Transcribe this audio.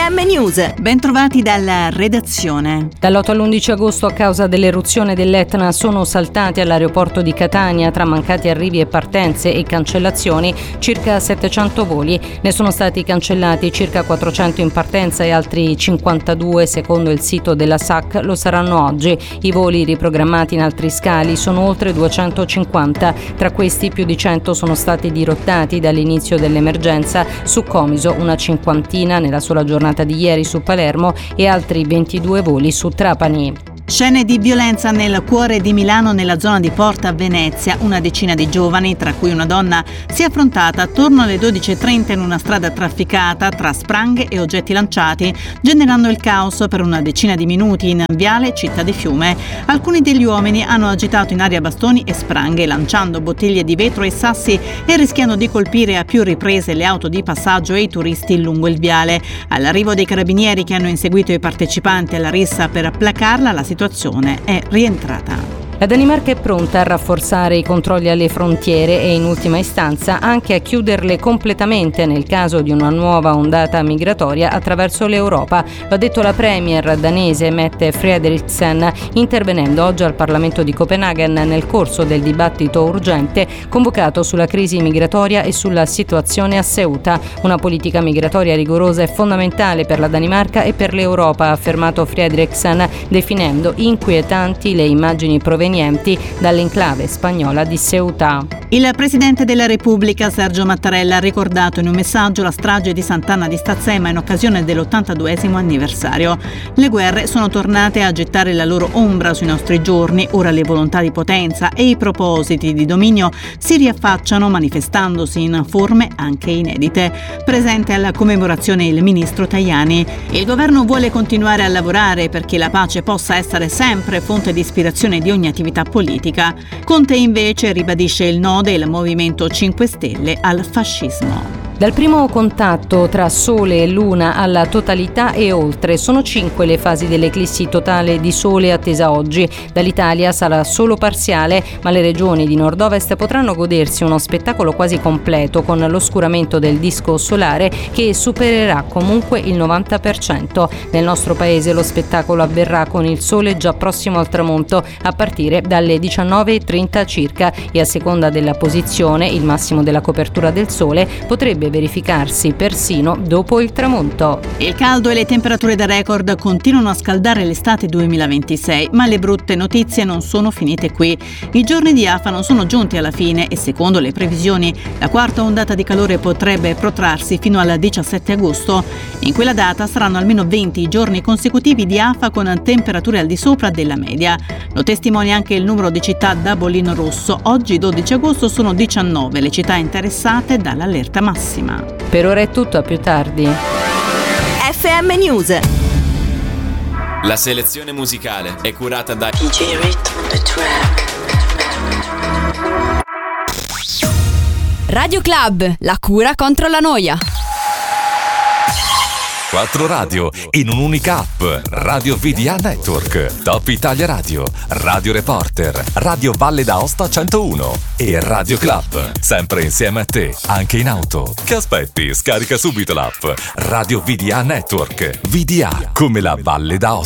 FM News. Bentrovati dalla redazione. Dall'8 all'11 agosto, a causa dell'eruzione dell'Etna, sono saltati all'aeroporto di Catania, tra mancati arrivi e partenze e cancellazioni, circa 700 voli. Ne sono stati cancellati circa 400 in partenza e altri 52, secondo il sito della SAC, lo saranno oggi. I voli riprogrammati in altri scali sono oltre 250. Tra questi più di 100 sono stati dirottati dall'inizio dell'emergenza. Su Comiso una cinquantina nella sola giornata di ieri su Palermo e altri 22 voli su Trapani. Scene di violenza nel cuore di Milano, nella zona di Porta Venezia. Una decina di giovani, tra cui una donna, si è affrontata attorno alle 12:30 in una strada trafficata tra spranghe e oggetti lanciati, generando il caos per una decina di minuti in viale Città di Fiume. Alcuni degli uomini hanno agitato in aria bastoni e spranghe, lanciando bottiglie di vetro e sassi e rischiando di colpire a più riprese le auto di passaggio e i turisti lungo il viale. All'arrivo dei carabinieri, che hanno inseguito i partecipanti alla rissa per placarla, la situazione è rientrata. La Danimarca è pronta a rafforzare i controlli alle frontiere e in ultima istanza anche a chiuderle completamente nel caso di una nuova ondata migratoria attraverso l'Europa. Lo ha detto la premier danese Mette Frederiksen intervenendo oggi al Parlamento di Copenaghen nel corso del dibattito urgente convocato sulla crisi migratoria e sulla situazione a Ceuta. Una politica migratoria rigorosa è fondamentale per la Danimarca e per l'Europa, ha affermato Frederiksen, definendo inquietanti le immagini provenienti dall'enclave spagnola di Ceuta. Il Presidente della Repubblica Sergio Mattarella ha ricordato in un messaggio la strage di Sant'Anna di Stazzema in occasione dell'82esimo anniversario. Le guerre sono tornate a gettare la loro ombra sui nostri giorni, ora le volontà di potenza e i propositi di dominio si riaffacciano manifestandosi in forme anche inedite. Presente alla commemorazione il ministro Tajani. Il governo vuole continuare a lavorare perché la pace possa essere sempre fonte di ispirazione di ogni attività politica. Conte invece ribadisce il no del Movimento 5 Stelle al fascismo. Dal primo contatto tra Sole e Luna alla totalità e oltre, sono 5 le fasi dell'eclissi totale di Sole attesa oggi. Dall'Italia sarà solo parziale, ma le regioni di nord-ovest potranno godersi uno spettacolo quasi completo con l'oscuramento del disco solare che supererà comunque il 90%. Nel nostro paese lo spettacolo avverrà con il Sole già prossimo al tramonto a partire dalle 19:30 circa e a seconda della posizione il massimo della copertura del Sole potrebbe verificarsi persino dopo il tramonto. Il caldo e le temperature da record continuano a scaldare l'estate 2026, ma le brutte notizie non sono finite qui. I giorni di afa non sono giunti alla fine e secondo le previsioni la quarta ondata di calore potrebbe protrarsi fino al 17 agosto. In quella data saranno almeno 20 i giorni consecutivi di afa con temperature al di sopra della media. Lo testimonia anche il numero di città da bollino rosso. Oggi 12 agosto sono 19 le città interessate dall'allerta massima. Per ora è tutto, a più tardi. FM News. La selezione musicale è curata da DJ Rhythm on the track. Radio Club, la cura contro la noia. 4 radio in un'unica app. Radio VDA Network, Top Italia Radio, Radio Reporter, Radio Valle d'Aosta 101 e Radio Club. Sempre insieme a te, anche in auto. Che aspetti? Scarica subito l'app. Radio VDA Network. VDA come la Valle d'Aosta.